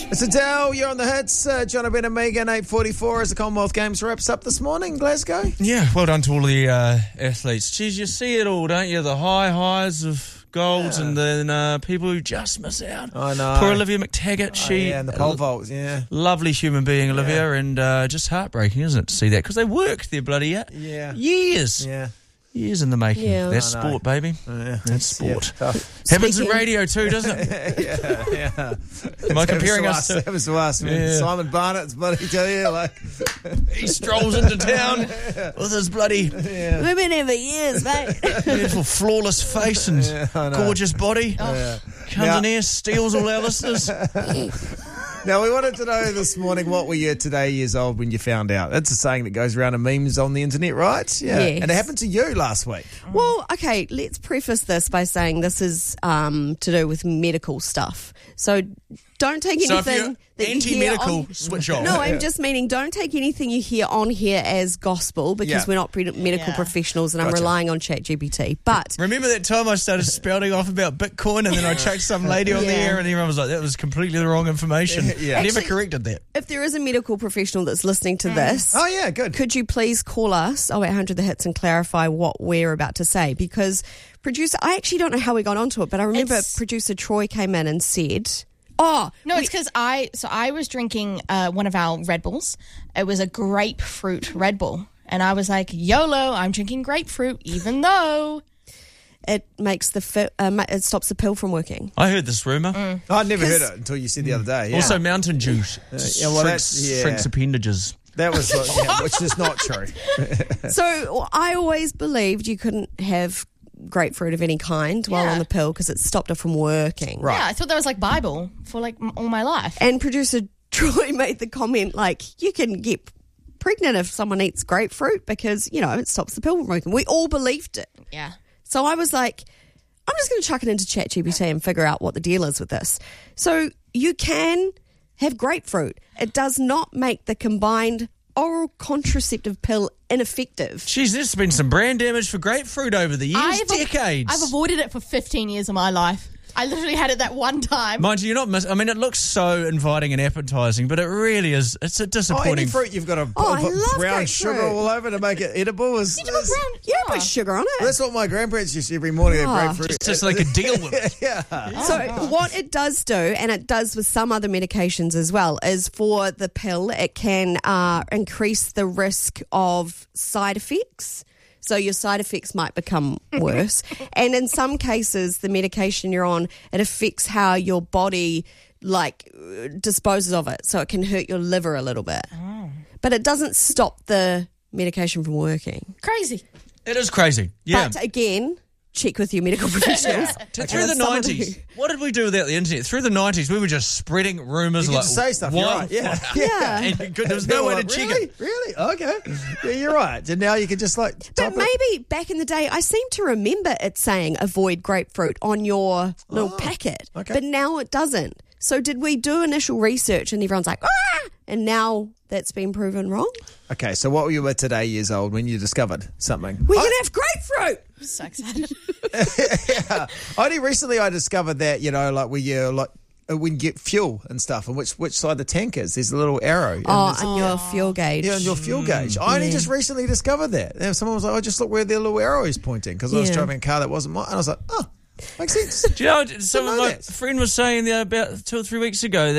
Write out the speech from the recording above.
It's Adele, you're on the hits. John Ben and Megan, 8:44 as the Commonwealth Games wraps up this morning in Glasgow. Yeah, well done to all the athletes. Geez, you see it all, don't you? The highs of golds and then people who just miss out. I know. Poor Olivia McTaggart. And the pole vault, Lovely human being, Olivia, and just heartbreaking, isn't it, to see that? Because they worked their bloody years. Yeah. Years in the making. Yeah. That's sport, baby. That's sport. Yeah. Happens in radio too, doesn't it? yeah. Am I comparing us to... Happens to us. Simon Barnett's bloody tell you, he strolls into town with his bloody... Yeah. We've been here for years, mate. Beautiful, flawless face and gorgeous body. Comes in here, steals all our listeners. Now, we wanted to know this morning, what were you today years old when you found out? That's a saying that goes around in memes on the internet, right? Yeah. Yes. And it happened to you last week. Well, okay, let's preface this by saying this is to do with medical stuff. So don't take anything that you hear anti-medical, switch off. No, I'm just meaning don't take anything you hear on here as gospel because we're not medical professionals and I'm relying on ChatGPT. But remember that time I started spouting off about Bitcoin and then I chucked some lady on the air and everyone was like, that was completely the wrong information. I never corrected that. If there is a medical professional that's listening to this, good. Could you please call us 0800 The Hits and clarify what we're about to say? Because producer, I actually don't know how we got onto it, but I remember producer Troy came in and said... it's because I was drinking one of our Red Bulls. It was a grapefruit Red Bull. And I was like, YOLO, I'm drinking grapefruit, even though... It makes it stops the pill from working. I heard this rumour. I'd never heard it until you said the other day. Yeah. Also, mountain juice shrinks appendages. That was which is not true. So I always believed you couldn't have grapefruit of any kind while on the pill because it stopped it from working. Right. Yeah, I thought that was like Bible for like all my life. And producer Troy made the comment like, you can get pregnant if someone eats grapefruit because, it stops the pill from working. We all believed it. Yeah. So I was like, I'm just going to chuck it into ChatGPT and figure out what the deal is with this. So you can have grapefruit. It does not make the combined oral contraceptive pill ineffective. Jeez, there's been some brand damage for grapefruit over the years, decades. I've avoided it for 15 years of my life. I literally had it that one time. Mind you, you're not it looks so inviting and appetizing, but it really is. It's a disappointing. Any fruit you've got to put brown sugar all over to make it edible. You don't put sugar on it. That's what my grandparents used to every morning. Grapefruit. Just so they could deal with it. So what it does do, and it does with some other medications as well, is for the pill, it can increase the risk of side effects. So your side effects might become worse. And in some cases, the medication you're on, it affects how your body disposes of it. So it can hurt your liver a little bit. But it doesn't stop the medication from working. Crazy. It is crazy. Yeah. But again, check with your medical professionals. Through the 90s, what did we do without the internet? Through the 90s, we were just spreading rumours you could say stuff. You're right. Yeah. And there was no way to check it. Really? Okay. Yeah, you're right. And now you can just But maybe back in the day, I seem to remember it saying avoid grapefruit on your little packet. Okay. But now it doesn't. So did we do initial research and everyone's like, and now that's been proven wrong? Okay, so what were you today years old when you discovered something? We can have grapefruit! I'm so excited. Only recently I discovered that, when you get fuel and stuff and which side the tank is, there's a little arrow. On your fuel gauge. Yeah, on your fuel gauge. I only just recently discovered that. And someone was like, just look where their little arrow is pointing because I was driving a car that wasn't mine. And I was like, makes sense. Do you know, my friend was saying about 2 or 3 weeks ago